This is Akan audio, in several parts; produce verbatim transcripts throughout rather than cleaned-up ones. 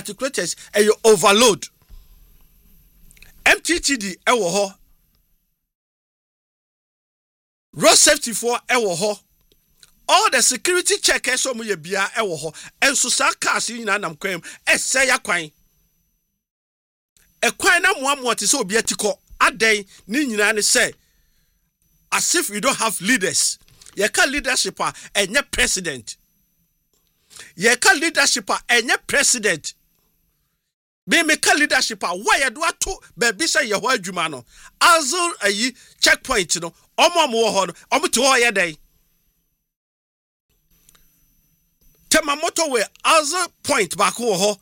articulators and you overload. M T T D ewo ho. Road safety for ewo ho. All the security checkers so muye bia ewo ho. And so sa cars yi na nam kwam ese ya kwan. E kwan na moamoa te so obi atiko aden ni nyina ne say as if you don't have leaders. Ye ka leadership a enye president. Ye ka leadership a enye president. Me me ka leadership a why ye do ato baby say ye ho adwuma no. Azul ayi checkpoint no. Omo omo wo ho no. Omo to ho ye den. Tema motorway Azul point back wo ho.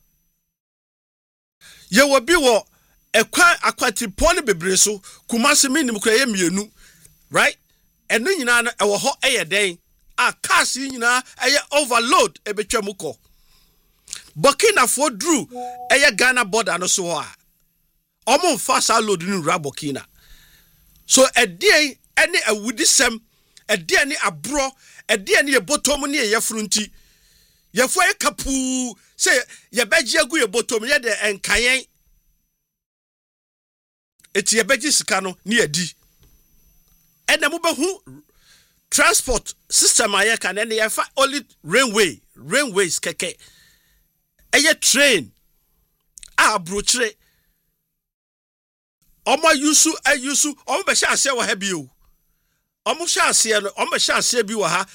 Ye wo bi wo ekwa akwati pole bebre so Kumasi minim kra ye mienu. Right? Eno nyina na ewo ho eye den a cars nyina eye overload ebetwa muko Burkina for Drew eye Ghana border no so a omo fast load ni ra Burkina so edie ene awudisem edie ni abro edie ni ebotom ni ye frunti ye fo ye kapu say ye beji agu ye botom ye de enkayen eti ye beji sika no ni edi and the mobile transport system I can and they only railway, railways keke. A train. Ah, broche. Oma yusu, a yusu, Oma shall say what have you. Oma shall say, Oma shall say you ha.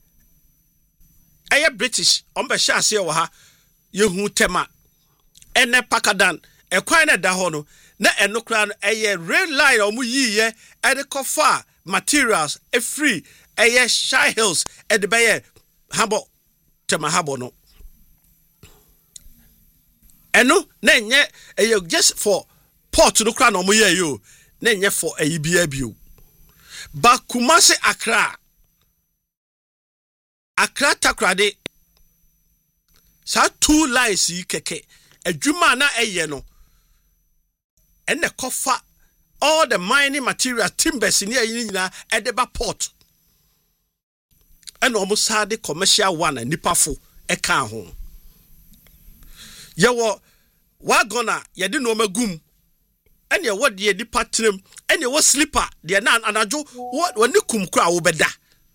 A British, Oma shall say wa you who tema. And ne pakadan, a quina dahono, na and no crown a rail line or mu ye, and a coffar. Materials a free a shy hills at the bay habo tema habo no eno na nye a just for port no crown omo ye yo na nye for a bia bio ba Kumasi Accra Accra takrade sa two lines yi keke adwuma na eye no ene kofa all the mining material timbers in here na edeba port and almost had the commercial one and nipafo e kan ho ye wo wagona ye de no magum and ye wo de nipa trem and ye wo slipper de na anajo wo ni kum kra wo beda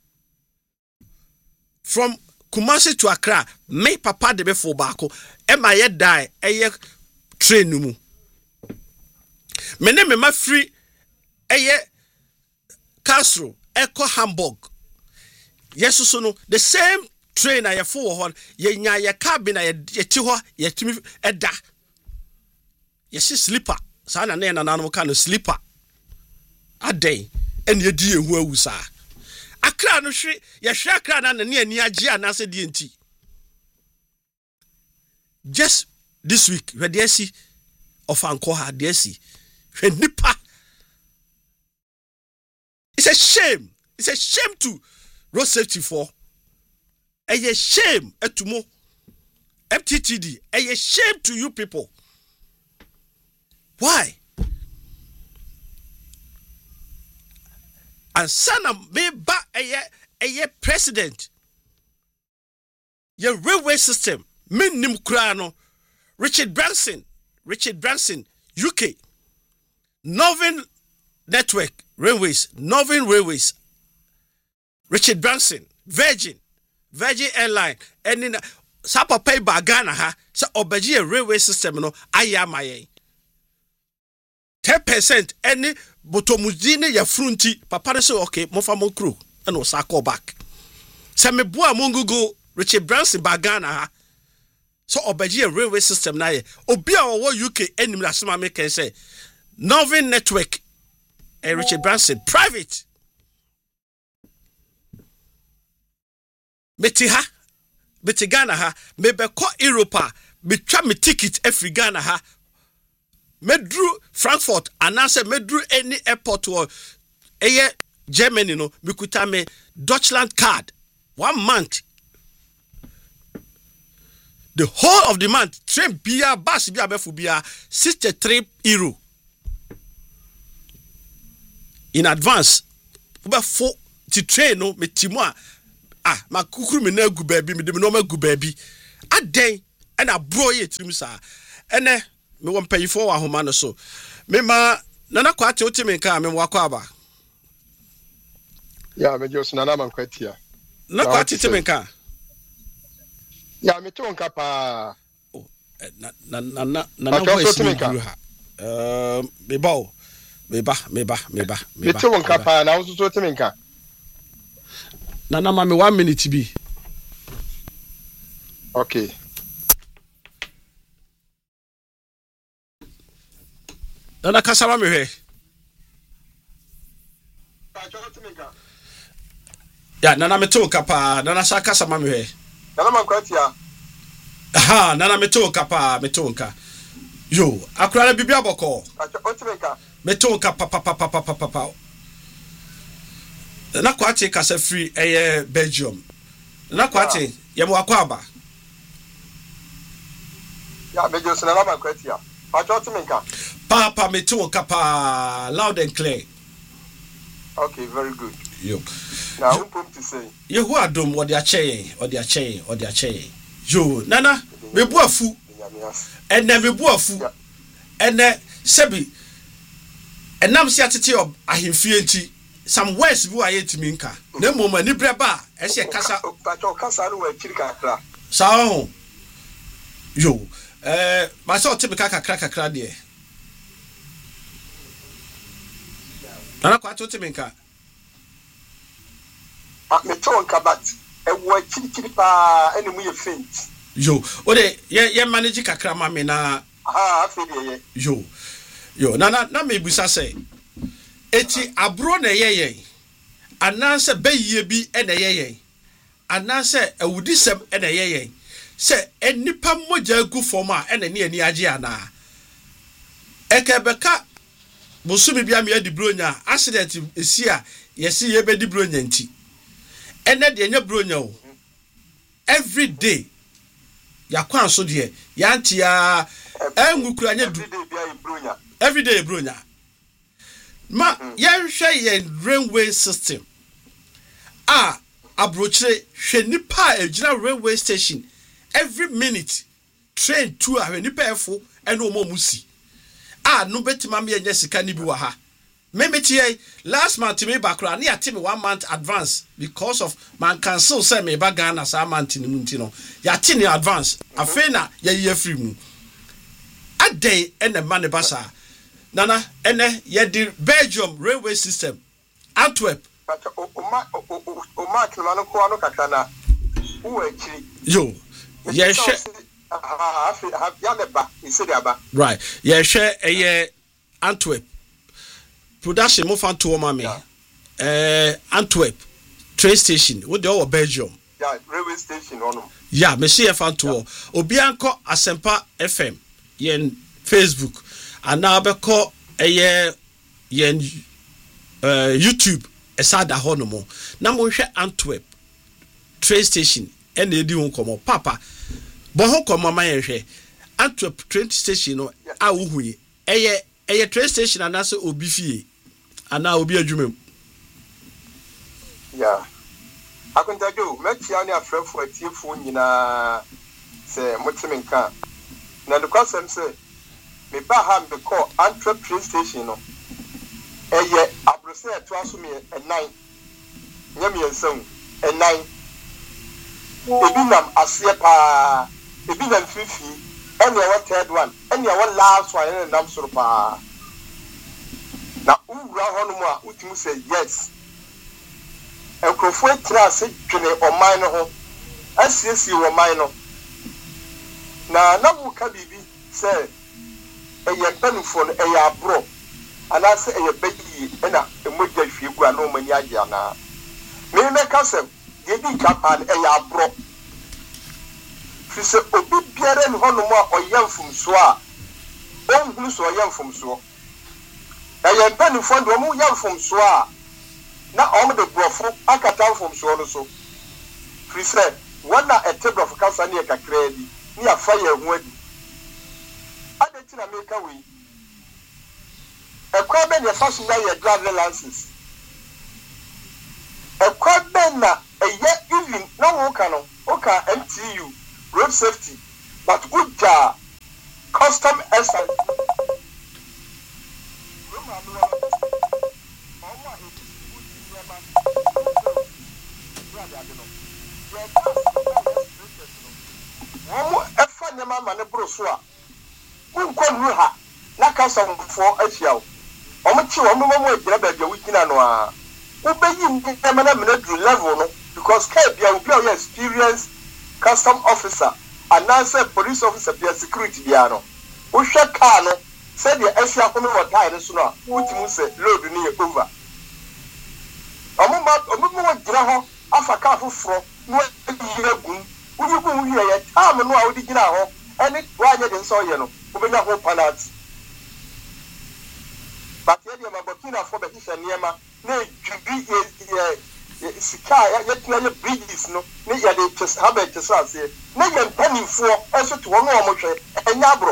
from Kumasi to Accra me papa de be fo baako e ma ye die e ye train mu mene me ma free eye Castro Echo Hamburg yes so no the same train I for ho ye nya ye cabin ye ti ho ye timi eda ye si sleeper sa na na na no ka no sleeper adai en ye di ehu awusa Accra no hwe ye hwe Accra na na ani age anase die nti just this week we dey see of anko ha dey see nipa. It's a shame. It's a shame to road safety for. A shame to mo M T T D. A shame to you people. Why? And son of me ba a a president. Your railway system. Minim krano. Richard Branson. Richard Branson. U K. Northern Network Railways, Northern Railways, Richard Branson, Virgin, Virgin Airline, and in Sapa pay by Ghana, ha, so obeji a railway system, no, ayamaye. ten percent, any botomudine ya frunti, papa so okay, mofa mo crew, and no sako back. Same bua mungugo, Richard Branson by Ghana, ha, so obeji a railway system, na ye, obia or U K, any lasma make can say. Northern Network, uh, Richard Branson, private. Metiha, Metigana ha, mebe ko Europa, betwa me ticket every Ghana ha. Medru Frankfurt, anase medru any airport or eye Germany no, mikuta me Deutschland card. One month. The whole of the month, train bia, bus bia, befu bia, sixty-three euro. In advance, over four to train no me timwa ah ma kukuru me na gu baby me de me no ma gu baby aden and a bro ye trim sa ene me won payifo wa homa no so me ma nana kwate otime nka me wakọ aba ya me just nana man kwatia na kwate time nka ya me to nka pa oh na na na na voice me guru ha eh me ba o me ba me ba me ba me to nka pa na so so time nka na na ma me one minute bi okay Nana kasama me hwe. Ya nana me to kapa, nana sa kasama me hwe. Nana man kwatia. Aha, nana me to kapa, me to nka. Yo, akura na bibia boko. Me to nka papa papa papa papa. Na kwate kasa free eh Belgium. Na kwate ye mo akwa aba. Ya me just nana man kwatia. Pacho timinka. Papa me to kapa loud and clear. Okay, very good. Yo. Now who put to say? Ye who adom what they are chain or they are chain or they are chain. Yo, nana me buafu. And then me buafu. And then sebi. And nam si atete of ahimfie nti some words bu aye timi nka. Na moma ni breba e se kasa. Pacho kasa no we kiri kakra. Sa yo. Eh, ma so tibika kakra kakra de. Nana kwa to timinka. Ah, me to nka bat. E wo kiri kiri pa ene mu ye faint. Yo, o de ye ye manage kakra ma me na. Ah, afi de ye. Yo. Yo, nana na me busa say. Eti abro na ye ye. Ananse bayiye bi ene ye ye. Ananse awudisem ene ye ye. Se enipa moja gu forma ene ne ani age ana ekebeka bosumi bia me adi bronya accident esi a yesi ye be di bronya nti ene de nya bronya o every day yakwan so de ya nti ya engukura nya du every day bronya ma ya hwe ye railway system a abrochire hwe nipa ejina railway station every minute train two a ni pefo ene o momusi ah no betima me enya sika ni bi wa ha me metie last month me bakra na yate me one month advance because of man cancel say me ba Ghana sa month ni munti no yate ni advance afena ya ye free mu adey ene mane basa nana ene ye di Belgium railway system Antwerp o ma o ma kilo no ko anu kakana wo akiri yo yeah, share. Right. Yeah, share a year Antwerp. Production move on to mommy. Uh, Antwerp train station. What the old Belgium? Yeah, railway station on. Yeah, me see F to Obianco Asempa F M. Yen Facebook. And now be call a year yen uh YouTube. Esada honomo. Now we share Antwerp train station. And they do come papa but ho come mama yehwe Antwerp train station no a wo hu eye eye train station anase obi fie ana obi adwumem yeah akontajo metia ne afrefo atiefo nyina se motimenka na dukwasem se me ba ha me call Antwerp train station no eye abrose eto aso me enan nyame ensam enan ebi nam asie pa ebi nam fifi ene wa third one ene wa last one ene nam soro pa na ura hono mu a utimu say yes enkrofo tira se twene oman no ho asiesi wo man no na na mu ka bibi say eye mpanufo no eye abro ana se eye begi ena emogya hwie gu ana omani age ana me me kasem Yedi kapan e ya bro. Fise obi biere ni hono mo a oyamfum so a onhunu so oyamfum so. E ye mpani fo ndo mo yamfum so a na om de brofo akata mfum so no so. Fise wana e te brofo kasa ne kakra di ni afa ye hu adi. Ade ti na me ka we. E kwa be ne faso na ye driver license. E kwa be na eye even na wo ka no o ka M T U road safety but uja custom essence Omo efa nyama ma ne bro so a unkɔ nu ha na kasafo ahia omo chi omo mo agira ba bia wugina no a ubeyi nyama na mena du level no because kai bia obi a experience custom officer and answer police officer bia security bia no wo hwɛ car no say the ahia ko no watai ne so no a utimu se load ni e over omo ma omo mo agira ho afa car foforo no yira gun ubi ko wi ye time no a wodi gina ho ene wa nya de so ye no ubenya ho penalty but ye de ma Burkina for be hisa niema na dwubi ye sika ya tuna ye bridges no ne ye de tes habe tes ase na ye mpanifo eso to wono o mo hwe enya abro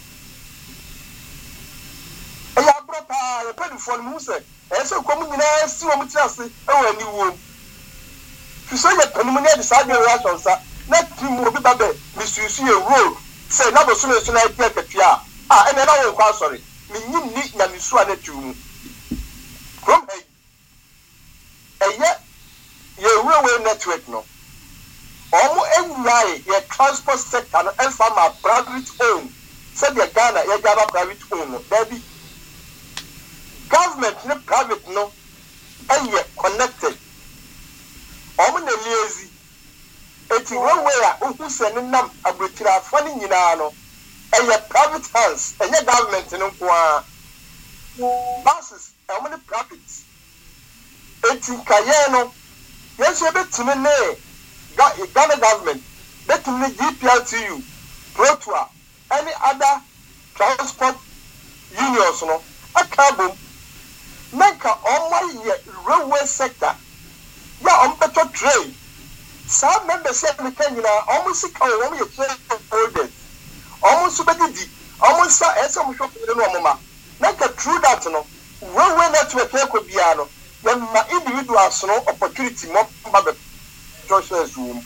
enya abro pa ye mpanifo no mu se eso ko mu nyina si wo mu tirase e wa ni wo fi so ye panimu ne de sa de reaction sa na timu obi babe misusu ye road say na bo so na so na pia katua ah ene na wo kwa sorry minyi ni nyamisu ana tumu from hey eye ye railway network no omo enwai ye transport sector no enfa ma private own say the Ghana ye gaba private own no there be government ne private no eye connected omo na liazi eti railway a ohu se ne nam abrotira afọ ni nyina no eye private hands enye government no kwa buses e mo ne private eti kaye no yes e betime ne Ghana government betime G P R T U Protua any other transport unions no akabom menka omo ye railway sector ya on better train some members say me can nyina omo sika o omo ye train holders almost subedidi almost sa ese mo shop no no mama make true that no railway network e ko bia no dem ma individuals no opportunity mo ba be social zoom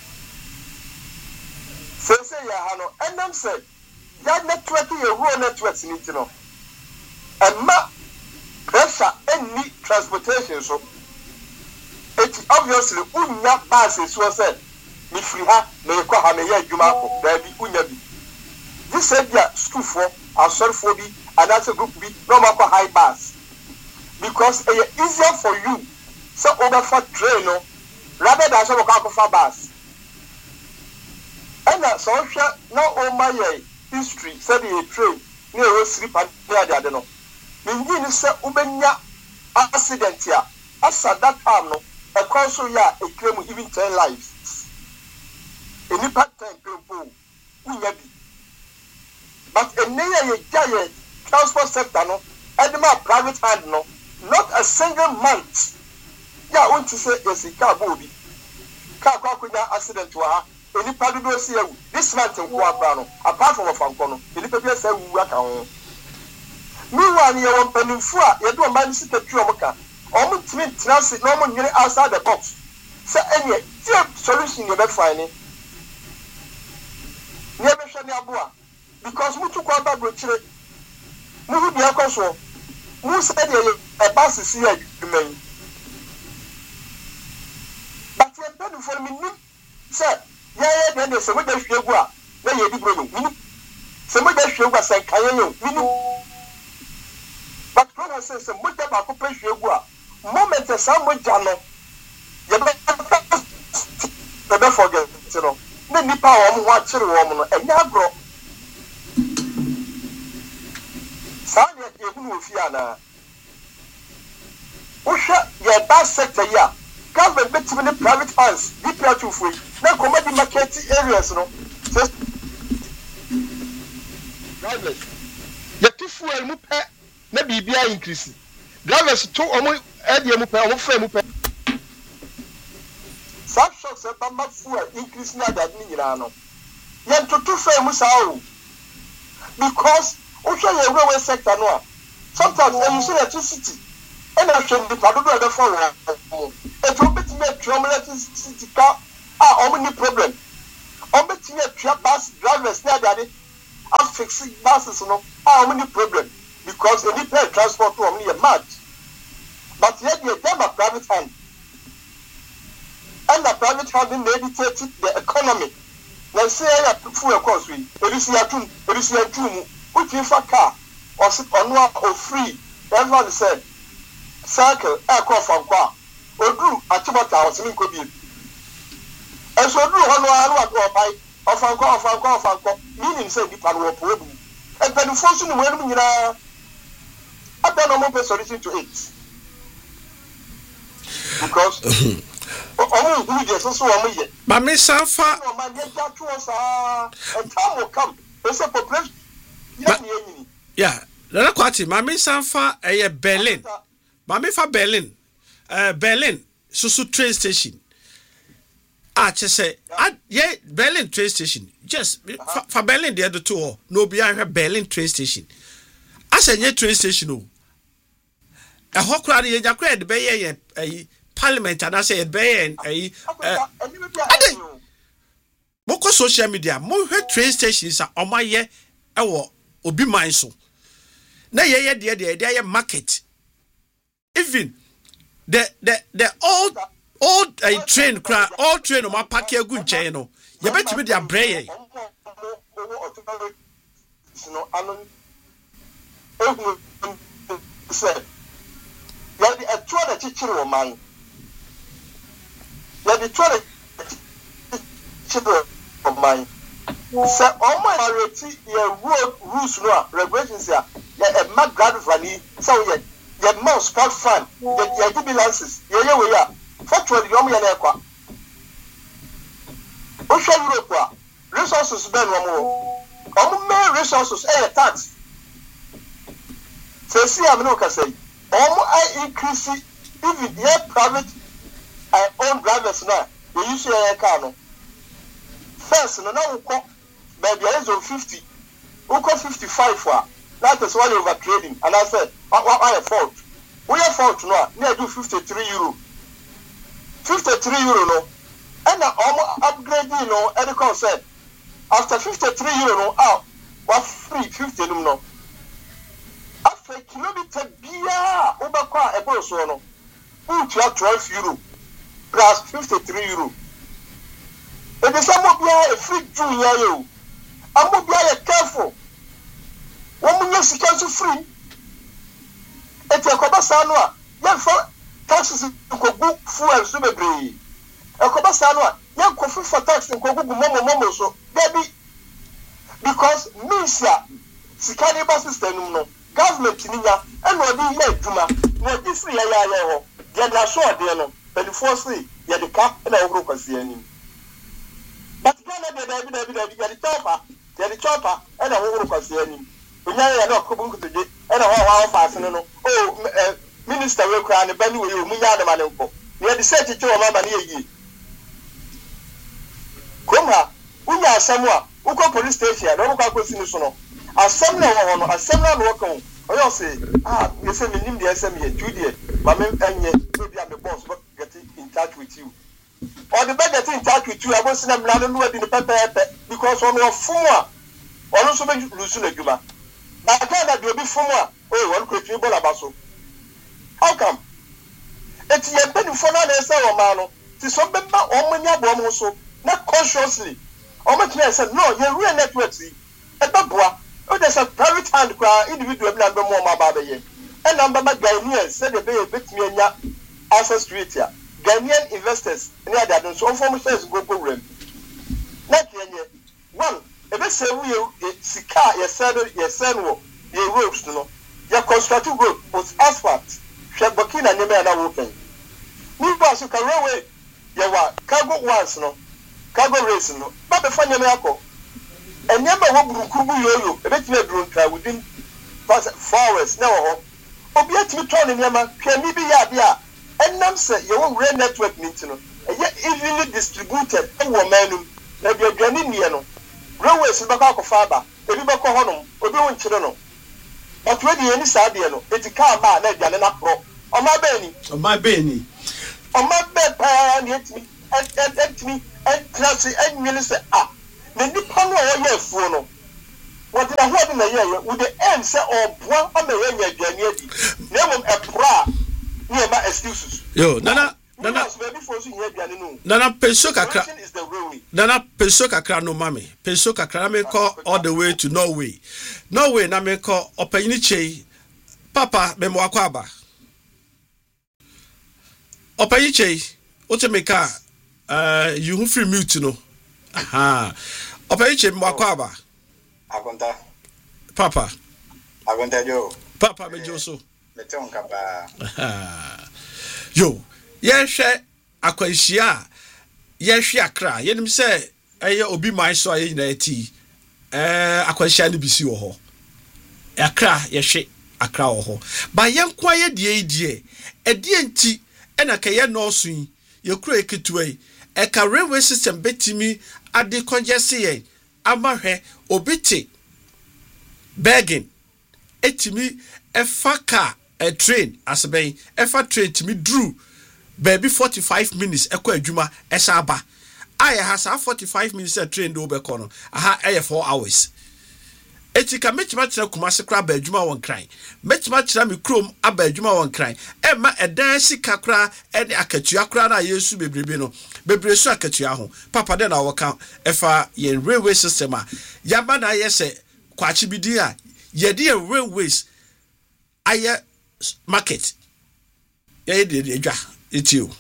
say say ya ha no and them say that network ye rural networks ni ti no and ma pressure any transportation so it obviously unya pass so say mi free ha me ko ha me ya adwuma ko da bi unya bi this said ya school for a sorry for be and that's a group be no matter high bus because it's easier for you so over for train no rather than so go for bus and so now all my history said the train near a sleep and near the other no mean say ubenya accident here as at that time no a console ya a claim even ten lives any part time people unya bi but a near a giant transport sector no and my private hand no not a single month ya want to say yes car bobi car kwa kunya accident wa any part do see you this month in kwa no apart from fanko no any people say wu aka ho me wan ye won panimfu a ye do man sika tu omuka omu timi trans no omu nyere outside the box say any solution ye be find ni ye be hwe ni aboa because mutu kwa ba brochire mu hu bia kwaso mu say dey e pass see adwuman but ye pay for me nim say ye ye dey dey say mo dey hwegu a na ye di bro no nim say mo dey hwegu a say kan ye no nim but when I say say mo dey ba ko pay hwegu a moment say mo ja no ye be be forget you know na nipa wo mo wa kire wo mo no enya agro Sanya ehunu ofiana Usha ye bus sector ya government between the private hands D P R two free na commodity market areas no drivers ye ti fuel mu pe na bibia increase drivers to omo e mu pe omo fa mu pe some shocks e ba ma fuel increase na that ni nyina no ye to to fa mu sa o because Usha ye railway sector no sometimes when you see electricity and I should be part of the phone it will be to make electricity car ah only problem on bet you a bus drivers near daddy. I'm fixing buses, no, how many problem because they need pay transport to only a match. But yet you have a private hand. And the private hand meditated the economy. Let's say I have full course we, there is a tomb, there is a tomb, which if a car or sit on one or free. Everyone said, circle, aircraft and car, or do a chibata or something could be. And so do one one or by of Anko of Anko of Anko, meaning say the power of problem. And then fortune when we are I don't know more solution to it. Because oh, who just so so but Miss Sanfa, a time will come. There's a population. Yeah, Lana Kwati, Mammy Sanfa, a Berlin. Mammy for Berlin, uh, Berlin, Susu train station. Ah, just say, yeah, Berlin train station. Just for Berlin, the other two, no behind her Berlin train station. I said, yeah, train station. A hawk crowd, you create the Bay a parliament, and I say, Bay and a. Moko social media, more train stations are on my year, or be mindful. Na ye ye de de de market. Even the the the old old a uh, train cry all train on my park here good chain no. You bet me their brain. No anon. Say. Ya di atwa da chichiri o man. Ya di twa da chichiri o man. Say all my already your road rules no regulations here. Yeah, a mad grandfather, so yeah, your mouse sport fan, your give me lances, yeah, yeah, we are. Fortunately, you're my aqua. Ocean Europe, resources, Ben Romo. All my resources, a tax. So, see, I'm not going to say, all I increase even your private, I own drivers now, they use your car. First, no, no, maybe I is on fifty, who call fifty-five for. That is why you're over trading. And I said, what are fault? We are fault now. Near do fifty-three euro. fifty-three euro no. And now I'm upgrading, you know, and the concept. After fifty-three euro no, out, what free fifty no. After a kilometer beer, over car a boss no. Put your twelve euro plus fifty-three euro. And the same will be a free Jew. I'm going to be careful. One million seconds free. It's a Cobasanua. Young for taxes in Kogu, fuel, Subabre. A Cobasanua, young coffee for tax in Kogu, Momo Momo, so baby. Because Misia, Sikani bus system, no government in India, and what do you Juma? No, this year, yeah, yeah, yeah, sure, dear, no, but the first thing, yeah, the cap and I broke a C N. But Canada, David, David, David, the chopper, the chopper, and I broke a C N. We are not coming to the and a while fast. No, oh, Minister will cry and Benny will me out the man. We are the set to a man near ye. Come here, we are somewhere. We go police station, don't go to the as some no one, as some no one. I say, ah, you say me name the S M E, Judy, Mamma, and maybe I'm the boss, but get in touch with you. Or the better get in touch with you. I was in a blood and in the pepper because on your four, or also make losing a juma. I can't that you be from one. Oh, one quick you about so. How come? It's your penny for an answer, Mano. Tis some member or many abom so, not consciously. Or much less said, no, you're real network. A babua, oh, there's a private hand cry, individual number more, my baby. And number my Ghanaians said the bay a bit me and ya access street here. Ghanaian investors, near that, and so form says go go room. Not one. If they say we sika, your saddle, your sandal, your ropes, no, your constructive road was asphalt. Shabakina never and open. Me pass you can railway. You are cargo once, no, cargo race, no, but the funny miracle. And never walk Kubu yo, a bit of drone within four hours now. Obiet you turn in Yama, can maybe ya, and none say your own rail network meeting, and yet evenly distributed, and woman, that you're Ghanaian. Railways in Bacco Fiber, a Bibaco Honum, or doing Chirano. But ready any Sabiano, it's a car man, and an pro. On my Benny, on my Benny, on my bed, and yet me, and and me, and Clancy, and Minister. Ah, the nipa no ye fuo no what the what na ye with the end say oboa o na ye nya aduane adi na mo epra na ma excuses yo nana nana nana penso kakra nana penso kakra no mami penso kakra me call all the way to Norway Norway na me call opanyini chei papa me mo akwa aba opanyini chei ote me ka uh you who free mute no aha opanyini chei mo akwa aba akonta papa akonta jo papa me joso me tonka ba yo yehwe akwanhia yehwe akra yenim se eye obi man so aye nyina eti eh akwanhia ne bisi wo ho akra yehwe akra wo ho ba yenkwa ye die die edie nti ena ka ye no so yi ye kura eketua yi e ka railway system betimi ade congesti ye amahwe obiti begging etimi efa car a train asben efa train timi drew baby forty-five minutes ekwa adwuma esa aba aya ha forty-five minutes a train do be kono aha eye four hours etika mechima tira kumase kra ba adwuma won kran mechima tira me krom aba adwuma won kran e ma edan sika kra e de akatua kra na yesu bebrebe no bebre su akatua ho papa de na woka efa ye railway system a yaba na yese kwachi bidi a ye de railways aye market ye de edwa etio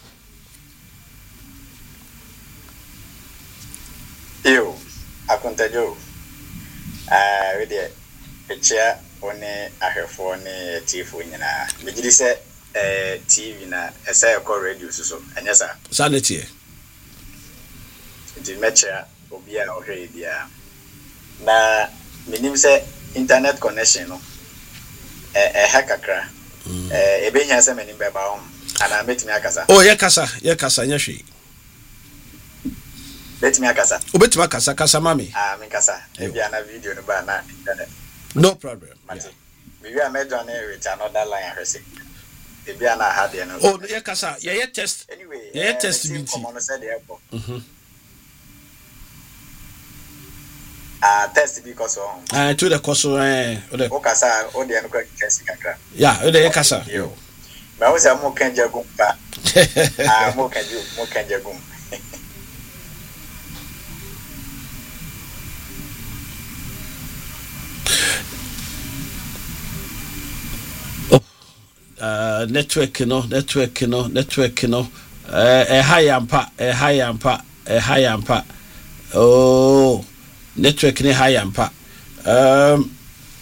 yo akontajo ah we de echia one ahefo ne tifo nyina megidi se eh T V na esa e call radio so anyasa sanity di mecha obi a ohwe dia na minim se internet connection no eh eh hakakra eh ebe nya se menim be ba hom ana metimi akasa oh ye kasa ye kasa nya hwe betimi akasa obetimi akasa kasa mami ah me kasa e bia na video no ba na internet no problem mate we we am done with another line ahwese e bia na ha de no oh ye kasa ye ye test anyway ye test meeting come on say there go mhm ah test because on ah to the course eh o kasa o de no kwa test kakra yeah o de ye kasa yo ma o se mo kan jagum pa ah mo kan ju mo kan jagum oh uh network no network no network no eh eh high ampa eh high ampa eh high ampa oh network ni high ampa um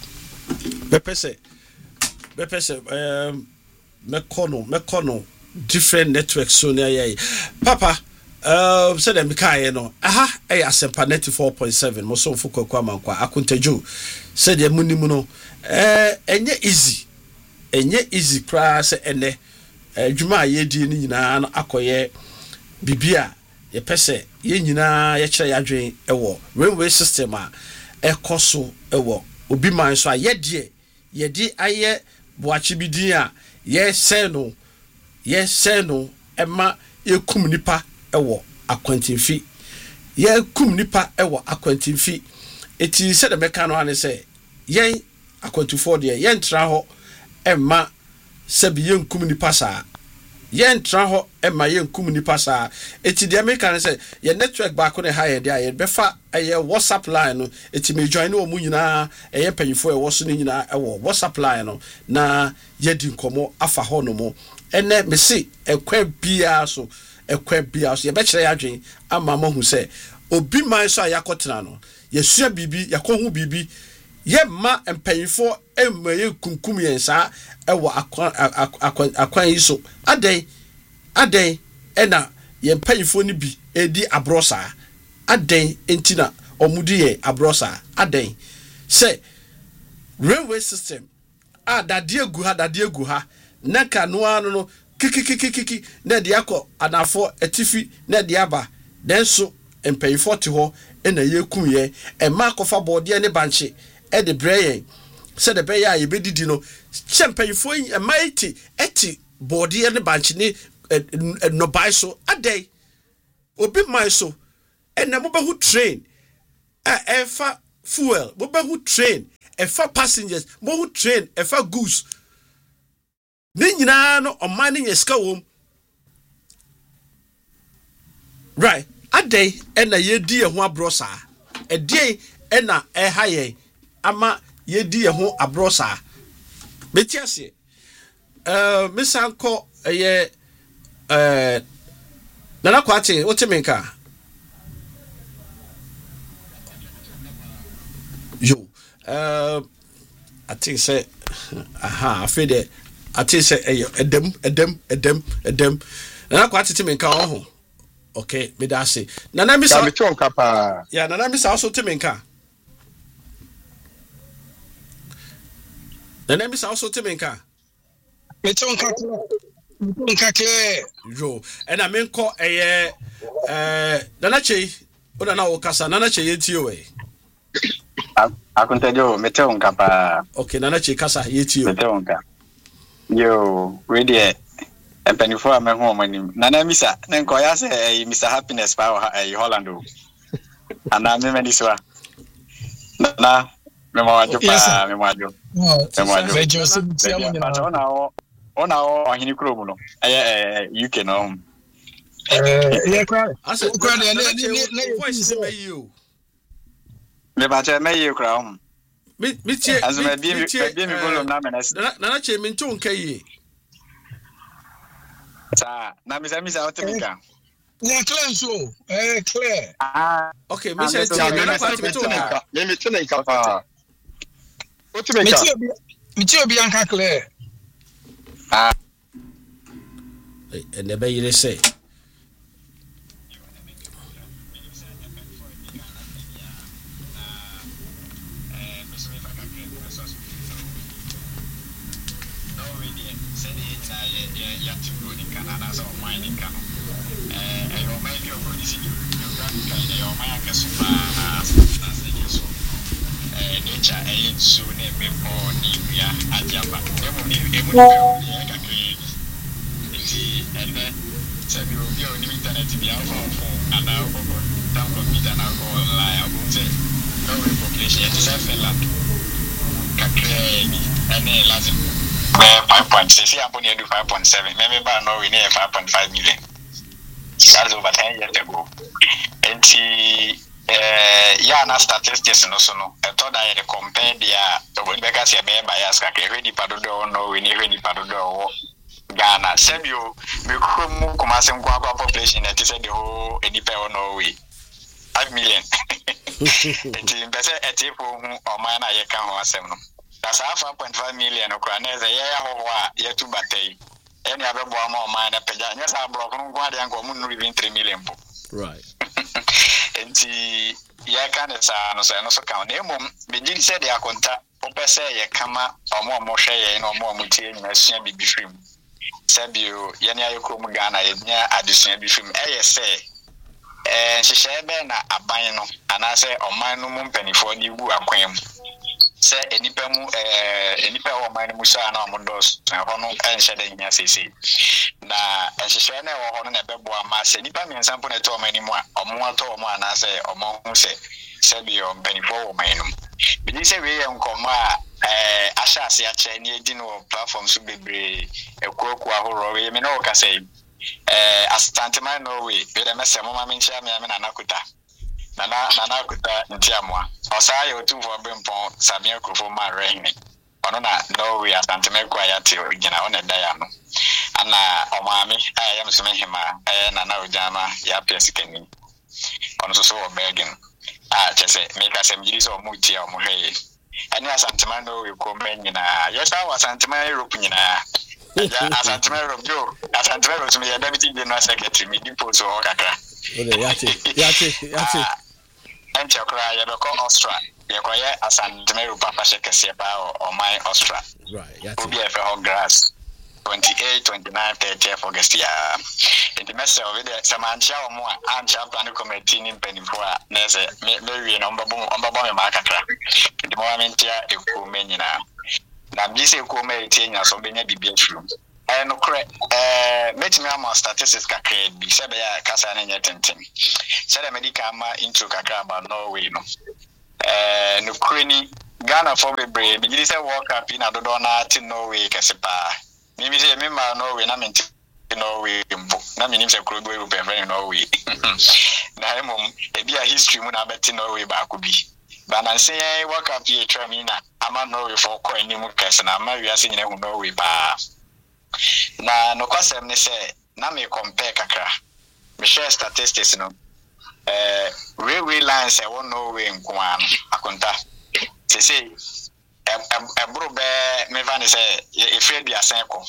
bepese bepese um mekono mekono different networks so near ye papa um said them kai no aha eh asempa ninety-four point seven mo so fukwa kwa mankwa akunteju said ye munimu no eh enye easy enye easy pra se ene adwuma ye di ni nyina no akoye bibia ye pese ye nyina ye kire yadwen ewo railway system a ekoso ewo obi man so a ye die ye di aye boachi bidin a ye se no ye se no ema ye kum nipa ewo akwantinfi ye kum nipa ewo akwantinfi eti se de meka no ane se ye akwantufo de ye ntra ho ema sebi ye nkum nipa saa ye ntra ho ema ye nkum nipa saa eti de meka ne se ye network ba ko ne ha ye de ye befa ye WhatsApp line no eti me join no mu nyina ye panyifo e wo so ne nyina ewo WhatsApp line no na ye di nkomo afa ho no mo ene me se ekwa bia so ekwa bia so ye be kire yadwen ama mahu se obi man so ayakotena no ye sua bibi yakohu bibi ye ma empanyifo emma ye kunkum yensa ewo akwan akwan yi so aden aden ena ye empanyifo ni bi edi abrosa aden entina omudi ye abrosa aden se railway system a dade egu ha dade egu ha naka no anu no kikikikiki na de akọ anafo etifi na de aba den so empanyifo te ho ena ye kum ye e ma kofa bode ne banche e de breyen se de be ya ye bedidi no champanyifo e ma eti eti bode ne banche ne no bai so aden obi mai so ena mo ba hu train a ɛfa fuel wobɛhu train ɛfa passengers wobɛhu train ɛfa goods ne nyinaa no ɔman ne nyɛ sika wom right adɛn ɛna yɛdi yɛn ho aborɔ saa ɛdeɛ ɛna ɛha yɛn ama yɛdi yɛn ho aborɔ saa bɛti aseɛ ɛɛ mesan kɔ ɛyɛ ɛɛ Nana Kwate wote me nka yo uh I think say aha I feel that I think say edem edem edem edem Nana Kwate te me nka ho okay me da say Nana mi sa me ton kapa yeah Nana mi sa also te me nka Nana mi sa also te me nka me ton kapa nka clear yo and I mean call a eh Nana Che ona na wo kasa Nana Che yetio eh akuntajo mete onka pa okay Nana Che kasa yetio mete onka yo ready empenifo a me ho manim Nana Misa na nko ya se Mister Happiness pa e Holland o ana me mani so na me ma wajo pa me ma wajo me ma wajo me jo se ti amo ni na ona o hini kromu no eh U K no eh yeah kwa asa kwa na na voice me you me ba che me you kra hom me me tie as me bi bi mi bolo na me na na che me nto nka yi sa na mi sa mi sa otemika yeah clear so eh clear ah okay me say tie me na kwati me to nka me me to nka pa otemika me tie obi anka clear ah and never you say five point six, yeah, I'm do five point seven. Maybe by now we need five point five million. That's over ten years ago. And the yeah, na statistics no so no. I thought I had compare the when because you be bias ka ke ni pado do no we ni ni pado do Ghana. Sebio me krum kumase nkwa kwa population that is the whole enipa no we five million. And the best at people who or man I can ho asem no. That's five point five million okra na ze ya ho a ya tu batay eni abebo ama man na peja nya sa bro ko nko ade anko mun even three million po right enti ya kan sa no sa no so kan na mum be jin se de akonta opese ye kama omo omo hwe ye na omo omo tie nyina sua bibi film sabio ye ne ayekro mu Ghana ye nya adesua bi film e ye se eh hyehyɛ be na aban no anase oman no mu mpanifo di gu akwan mu se enipa mu eh enipa wo man mu sha na omodos na ho no enhye da nya sese na enhyehyɛ na wo ho no na bebo ama se enipa mi nsampo na to man mu a omo ato omo ana se omo hu se se bi o mpanifo wo man no bi ni se we ye nkoma a eh ahya ase a che ni edi no platform so bebre ekuaku ahoro we me no ka say eh assistant man no we be dem se mo ma me nchia me me na nakuta nana nana kuta ntiamwa osaye otumfo bempon sabia krofo ma rehne ono na no we asanteme kwa yate ogina ona daya no ana omami aya mseme hema eh nana ojama ya pesikani ono so so bergen ah chese meka semjiri so mutia omuheye ani asantema no we ko menyina yesa wasantema Europe nyina ya asantema Europe yo asantema Europe me ya deputy general secretary mi dipo so kakra ole yate yate yate and chakra ya beko Austria ya kwa ya asanteme Europa pashe kese ba o my Austria right yate obi efe ho grass twenty-eight, twenty-nine, thirty of August ya in the message of the samancha o mo ancha plan committee ni penifo a nese me we no mbabo mbabo me makakra the moment ya ekume nyina na bi se ekume etie nya so benya bibia furu And uh, bet me am statistics kakra bi say be ya kasa na nyɛ tenten. Say the medical ma intro kakra about Norway no. Eh no kreni Ghana for bebre bi say World Cup na dodo na ti Norway kese pa. Me me say me ma Norway na me Norway mbo. Na me nim say kro bo Europe friend Norway. Na emom e bi a history mu na beti Norway ba ko bi. Ba na say World Cup e twa me na ama Norway for ko anim kese na ama wi ase nyina hu Norway pa. Na no kwasem ne say na me compare kakra me share statistics no eh railway lines e won Norway nkoan akonta se say e bro be me van say e free bia senko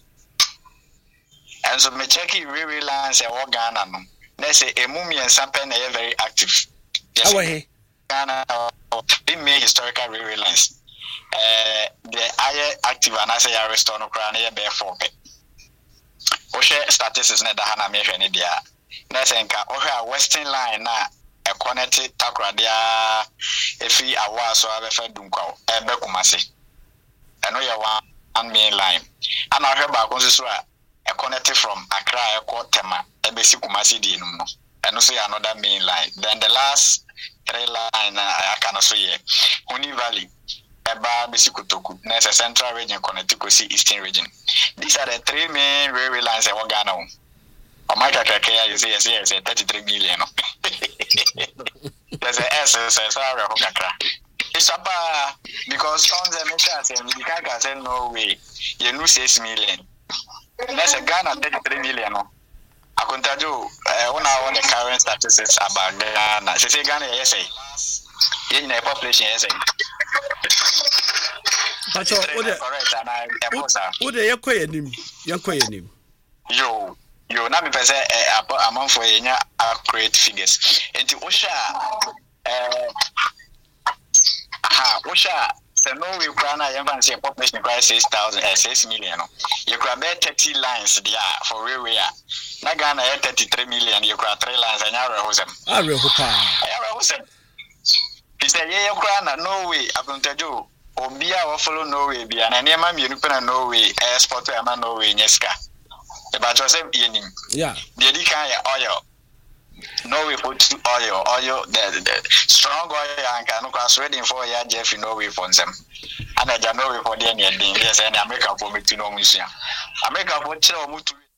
and so me check railway lines e wo Ghana no na say emumi ensampe na e very active yes Awe Ghana the main historical railway lines eh the higher active and I say ya restore no kra na ye be four pe o share statistics na da ha na me hwe ne dia na say nka o hwe western line na e connect Takra dia efi awa so abefa dunkwa e be kumase eno ye one main line ana hwe ba ko so a e connect from Accra e ko Tema e be si kumase di no eno so another main line. Then the last three line I can so ye Huni Valley Eba Besikutoku, next central region connected to eastern region. These are the three main railway lines in Ghana. On my calculation, you say yes, thirty-three million. There's a S, sorry, it's up because on the mission, you can't say no way. You know six million. That's a Ghana thirty-three million. I can tell you, when I want the current statistics about Ghana, say Ghana, yes, in the population, yes. But what the what the yakwe nim yakwe nim yo yo na me pese among for enya accurate figures enti osha eh aha osha se no we kra na yemfa say population kra six thousand eh six million no you kra be thirty lines there for railway na Ghana e thirty-three million you kra three lines anya rehosem ah rehopa anya rehosem is that ye kra na no way abuntajo obia wo follow Norway bia na niam mienu pe na Norway export e ma Norway nyeska e ba cho se yenim yeah the di kan ya oil Norway put oil oil the, the strong oil and can no cross ready for ya Jeff Norway for them and ja Norway for the end yes and America for me to know musia America for chira o mutu